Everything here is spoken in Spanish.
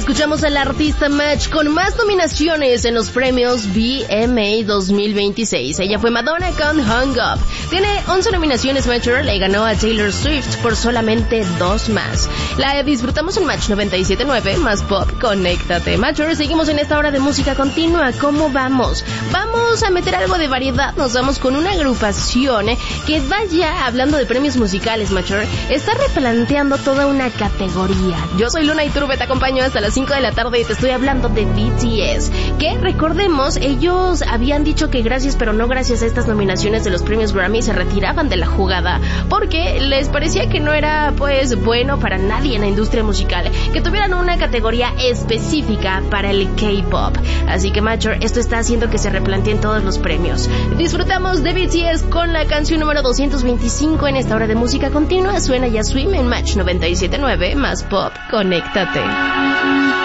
Escuchamos al artista Match con más nominaciones en los premios VMA 2026. Ella fue Madonna con Hung Up. Tiene 11 nominaciones. Matcher le ganó a Taylor Swift por solamente 2 más. La disfrutamos en Match 97.9, más pop, conéctate. Matcher, seguimos en esta hora de música continua. ¿Cómo vamos? Vamos a meter algo de variedad. Nos vamos con una agrupación que vaya, hablando de premios musicales, Matcher, está replanteando toda una categoría. Yo soy Luna Iturbe, te acompaño hasta las 5 de la tarde y te estoy hablando de BTS, que recordemos, ellos habían dicho que gracias pero no gracias a estas nominaciones de los premios Grammy se retiraban de la jugada porque les parecía que no era pues bueno para nadie en la industria musical que tuvieran una categoría específica para el K-pop. Así que Matcher, esto está haciendo que se replanteen todos los premios. Disfrutamos de BTS con la canción número 225 en esta hora de música continua. Suena ya Swim en Match 97.9, más pop, conéctate.